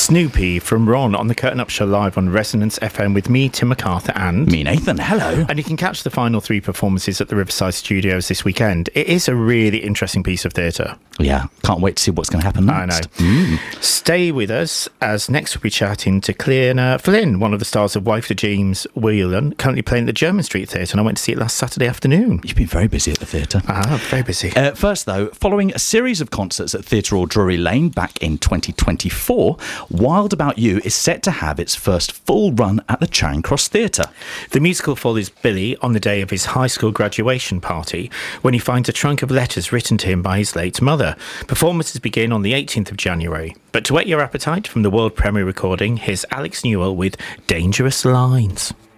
Snoopy from Ron on the Curtain Up Show live on Resonance FM with me, Tim MacArthur, and me, Nathan. Hello. And you can catch the final 3 performances at the Riverside Studios this weekend. It is a really interesting piece of theatre. Yeah, can't wait to see what's going to happen next. I know. Stay with us, as next we'll be chatting to Clearna Flynn, one of the stars of Wife to James Whelan, currently playing at the Jermyn Street Theatre, and I went to see it last Saturday afternoon. You've been very busy at the theatre. Very busy. First, though, following a series of concerts at Theatre Royal Drury Lane back in 2024, Wild About You is set to have its first full run at the Charing Cross Theatre. The musical follows Billy on the day of his high school graduation party, when he finds a trunk of letters written to him by his late mother. Performances begin on the 18th of January. But to whet your appetite, from the world premiere recording, here's Alex Newell with Dangerous Lines.